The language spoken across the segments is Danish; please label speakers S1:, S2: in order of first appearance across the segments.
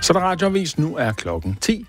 S1: Så der radioavis, nu er klokken 10.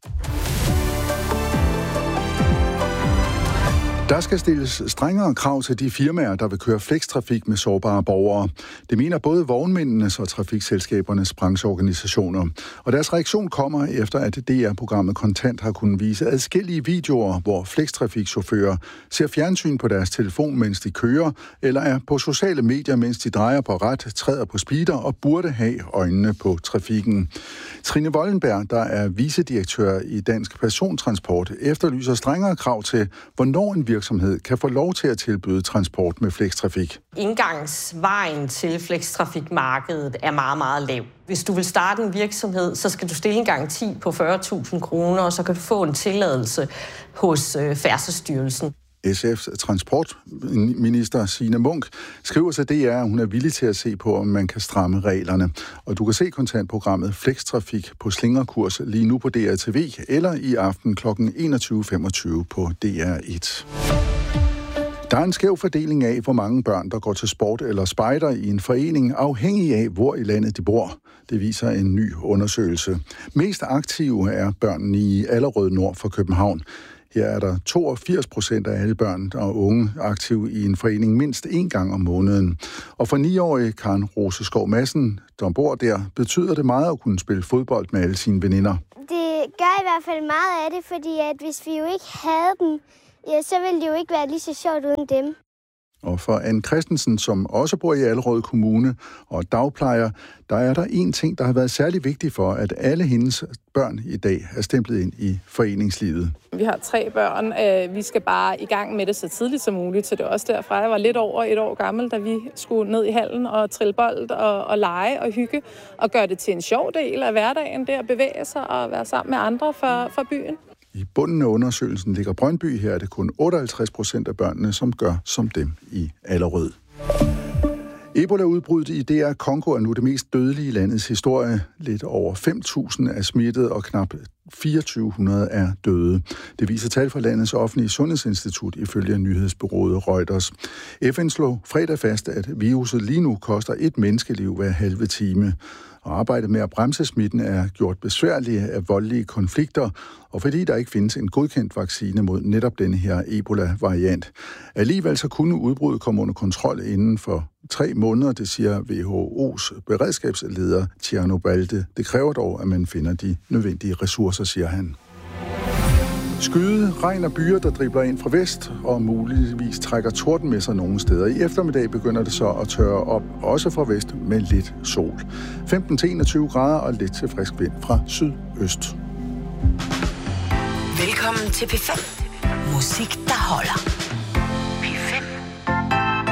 S2: Der skal stilles strengere krav til de firmaer, der vil køre flextrafik med sårbare borgere. Det mener både vognmændenes og trafikselskabernes brancheorganisationer. Og deres reaktion kommer efter, at DR-programmet Kontant har kunnet vise adskillige videoer, hvor flextrafikchauffører ser fjernsyn på deres telefon, mens de kører, eller er på sociale medier, mens de drejer på ret, træder på speeder og burde have øjnene på trafikken. Trine Wollenberg, der er vicedirektør i Dansk Persontransport, efterlyser strengere krav til, hvornår en virksomhed kan få lov til at tilbyde transport med flextrafik.
S3: Indgangsvejen til flextrafikmarkedet er meget, meget lav. Hvis du vil starte en virksomhed, så skal du stille en garanti på 40.000 kroner, og så kan du få en tilladelse hos Færdselsstyrelsen.
S2: SF's transportminister Signe Munk skriver til DR, at hun er villig til at se på, om man kan stramme reglerne. Og du kan se kontantprogrammet Flextrafik på slingerkurs lige nu på DR TV eller i aften kl. 21.25 på DR1. Der er en skæv fordeling af, hvor mange børn, der går til sport eller spejder i en forening, afhængig af, hvor i landet de bor. Det viser en ny undersøgelse. Mest aktive er børnene i Allerød nord for København. Her er der 82% af alle børn og unge aktive i en forening mindst én gang om måneden. Og for 9-årige Karen Roseskov Madsen, der bor der, betyder det meget at kunne spille fodbold med alle sine veninder.
S4: Det gør i hvert fald meget af det, fordi at hvis vi jo ikke havde dem, ja, så ville det jo ikke være lige så sjovt uden dem.
S2: Og for Anne Christensen, som også bor i Allerød Kommune og dagplejer, der er der en ting, der har været særlig vigtig for, at alle hendes børn i dag er stemplet ind i foreningslivet.
S5: Vi har 3 børn. Vi skal bare i gang med det så tidligt som muligt, så det er også derfra. Jeg var lidt over 1 år gammel, da vi skulle ned i hallen og trille bold og lege og hygge og gøre det til en sjov del af hverdagen, det at bevæge sig og være sammen med andre fra byen.
S2: I bunden af undersøgelsen ligger Brøndby. Her er det kun 58% af børnene, som gør som dem i Allerød. Ebola-udbruddet i DR Congo er nu det mest dødelige i landets historie. Lidt over 5.000 er smittet, og knap 2.400 er døde. Det viser tal fra landets offentlige sundhedsinstitut ifølge nyhedsbureauet Reuters. FN slog fredag fast, at viruset lige nu koster 1 menneskeliv hver halve time. Og arbejdet med at bremse smitten er gjort besværligt af voldelige konflikter, og fordi der ikke findes en godkendt vaccine mod netop denne her Ebola-variant. Alligevel så kunne udbruddet komme under kontrol inden for 3 måneder, det siger WHO's beredskabsleder Thierno Balde. Det kræver dog, at man finder de nødvendige ressourcer, siger han. Skyde, regn og byer, der dribler ind fra vest, og muligvis trækker torden med sig nogle steder. I eftermiddag begynder det så at tørre op, også fra vest med lidt sol. 15-21 grader og lidt til frisk vind fra sydøst.
S6: Velkommen til P5. Musik, der holder.